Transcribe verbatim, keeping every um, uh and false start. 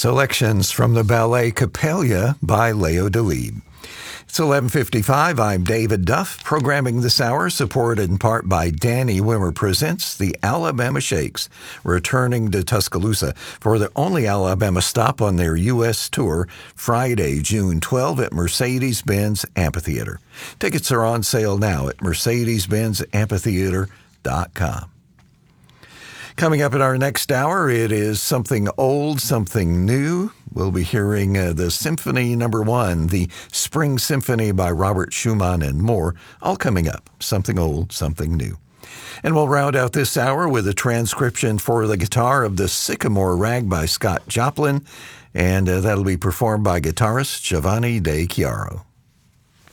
Selections from the ballet Coppelia by Leo Delibes. It's eleven fifty-five. I'm David Duff. Programming this hour, supported in part by Danny Wimmer, presents the Alabama Shakes, returning to Tuscaloosa for the only Alabama stop on their U S tour, Friday, June twelfth at Mercedes-Benz Amphitheater. Tickets are on sale now at mercedes benz amphitheater dot com. Coming up in our next hour, it is something old, something new. We'll be hearing uh, the Symphony Number One, the Spring Symphony by Robert Schumann, and more, all coming up. Something old, something new. And we'll round out this hour with a transcription for the guitar of the Sycamore Rag by Scott Joplin, and uh, that'll be performed by guitarist Giovanni De Chiaro.